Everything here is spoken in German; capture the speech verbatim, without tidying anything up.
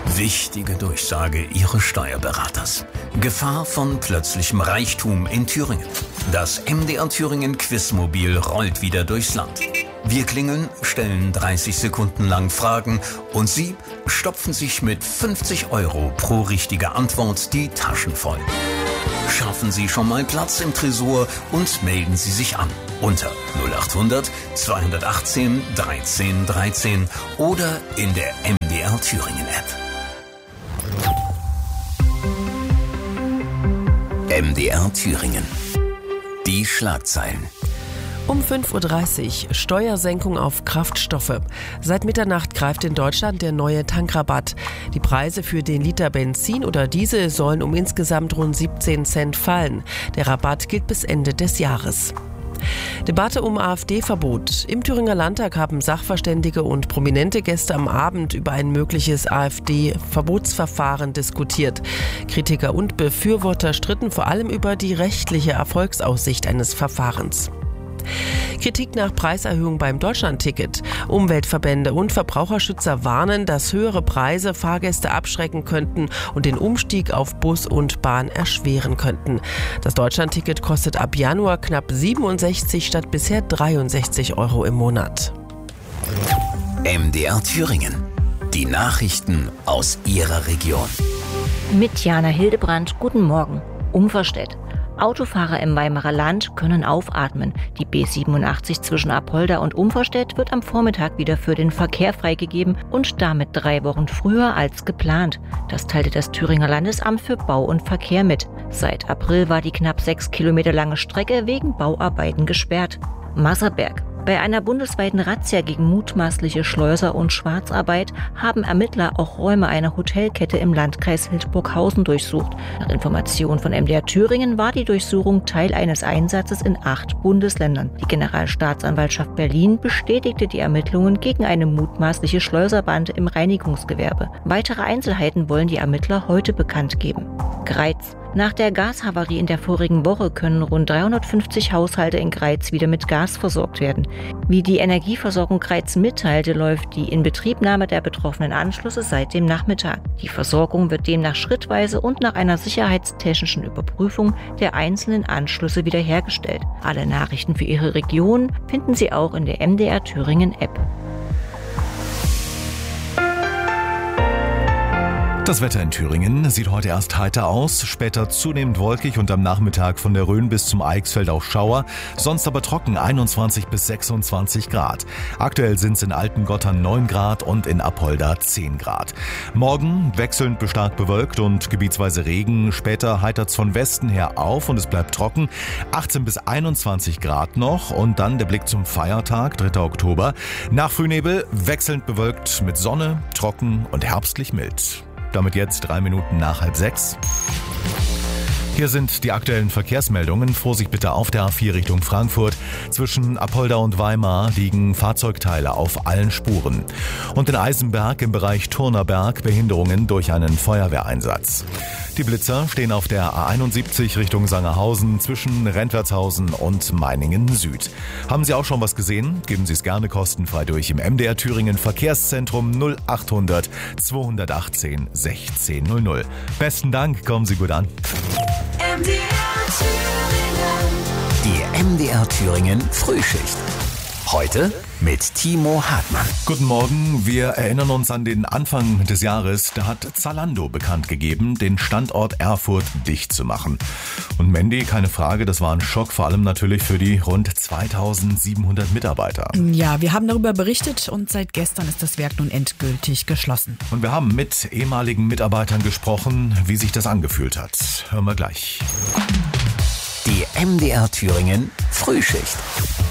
Wichtige Durchsage Ihres Steuerberaters. Gefahr von plötzlichem Reichtum in Thüringen. Das M D R Thüringen Quizmobil rollt wieder durchs Land. Wir klingeln, stellen dreißig Sekunden lang Fragen und Sie stopfen sich mit fünfzig Euro pro richtige Antwort die Taschen voll. Schaffen Sie schon mal Platz im Tresor und melden Sie sich an unter null acht hundert zweihundertachtzehn dreizehn dreizehn oder in der M D R Thüringen App. M D R Thüringen. Die Schlagzeilen. Um fünf Uhr dreißig, Steuersenkung auf Kraftstoffe. Seit Mitternacht greift in Deutschland der neue Tankrabatt. Die Preise für den Liter Benzin oder Diesel sollen um insgesamt rund siebzehn Cent fallen. Der Rabatt gilt bis Ende des Jahres. Debatte um AfD-Verbot. Im Thüringer Landtag haben Sachverständige und prominente Gäste am Abend über ein mögliches AfD-Verbotsverfahren diskutiert. Kritiker und Befürworter stritten vor allem über die rechtliche Erfolgsaussicht eines Verfahrens. Kritik nach Preiserhöhung beim Deutschlandticket. Umweltverbände und Verbraucherschützer warnen, dass höhere Preise Fahrgäste abschrecken könnten und den Umstieg auf Bus und Bahn erschweren könnten. Das Deutschlandticket kostet ab Januar knapp siebenundsechzig statt bisher dreiundsechzig Euro im Monat. M D R Thüringen. Die Nachrichten aus Ihrer Region. Mit Jana Hildebrand, guten Morgen. Umverstedt. Autofahrer im Weimarer Land können aufatmen. Die B siebenundachtzig zwischen Apolda und Umverstedt wird am Vormittag wieder für den Verkehr freigegeben und damit drei Wochen früher als geplant. Das teilte das Thüringer Landesamt für Bau und Verkehr mit. Seit April war die knapp sechs Kilometer lange Strecke wegen Bauarbeiten gesperrt. Masserberg. Bei einer bundesweiten Razzia gegen mutmaßliche Schleuser- und Schwarzarbeit haben Ermittler auch Räume einer Hotelkette im Landkreis Hildburghausen durchsucht. Nach Informationen von M D R Thüringen war die Durchsuchung Teil eines Einsatzes in acht Bundesländern. Die Generalstaatsanwaltschaft Berlin bestätigte die Ermittlungen gegen eine mutmaßliche Schleuserbande im Reinigungsgewerbe. Weitere Einzelheiten wollen die Ermittler heute bekannt geben. Greiz. Nach der Gashavarie in der vorigen Woche können rund dreihundertfünfzig Haushalte in Greiz wieder mit Gas versorgt werden. Wie die Energieversorgung Greiz mitteilte, läuft die Inbetriebnahme der betroffenen Anschlüsse seit dem Nachmittag. Die Versorgung wird demnach schrittweise und nach einer sicherheitstechnischen Überprüfung der einzelnen Anschlüsse wiederhergestellt. Alle Nachrichten für Ihre Region finden Sie auch in der M D R Thüringen App. Das Wetter in Thüringen sieht heute erst heiter aus, später zunehmend wolkig und am Nachmittag von der Rhön bis zum Eichsfeld auch Schauer, sonst aber trocken einundzwanzig bis sechsundzwanzig Grad. Aktuell sind es in Altengottern neun Grad und in Apolda zehn Grad. Morgen wechselnd bis stark bewölkt und gebietsweise Regen, später heitert es von Westen her auf und es bleibt trocken, achtzehn bis einundzwanzig Grad noch und dann der Blick zum Feiertag, dritter Oktober. Nach Frühnebel wechselnd bewölkt mit Sonne, trocken und herbstlich mild. Damit jetzt drei Minuten nach halb sechs. Hier sind die aktuellen Verkehrsmeldungen. Vorsicht bitte auf der A vier Richtung Frankfurt. Zwischen Apolda und Weimar liegen Fahrzeugteile auf allen Spuren. Und in Eisenberg im Bereich Turnerberg Behinderungen durch einen Feuerwehreinsatz. Die Blitzer stehen auf der A einundsiebzig Richtung Sangerhausen zwischen Rentwertshausen und Meiningen Süd. Haben Sie auch schon was gesehen? Geben Sie es gerne kostenfrei durch im M D R Thüringen Verkehrszentrum null acht hundert zweihundertachtzehn sechzehn null null. Besten Dank, kommen Sie gut an. M D R Thüringen. Die M D R Thüringen Frühschicht. Heute mit Timo Hartmann. Guten Morgen, wir erinnern uns an den Anfang des Jahres. Da hat Zalando bekannt gegeben, den Standort Erfurt dicht zu machen. Und Mandy, keine Frage, das war ein Schock, vor allem natürlich für die rund zweitausendsiebenhundert Mitarbeiter. Ja, wir haben darüber berichtet und seit gestern ist das Werk nun endgültig geschlossen. Und wir haben mit ehemaligen Mitarbeitern gesprochen, wie sich das angefühlt hat. Hören wir gleich. Die M D R Thüringen Frühschicht.